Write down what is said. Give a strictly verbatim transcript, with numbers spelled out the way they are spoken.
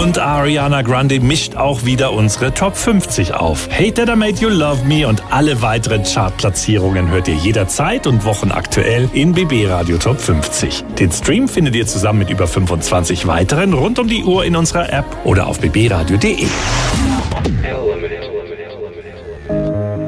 Und Ariana Grande mischt auch wieder unsere Top fünfzig auf. Hate That I Made You Love Me und alle weiteren Chartplatzierungen hört ihr jederzeit und wochenaktuell in B B Radio Top fünfzig. Den Stream findet ihr zusammen mit über fünfundzwanzig weiteren rund um die Uhr in unserer App oder auf b b radio punkt d e.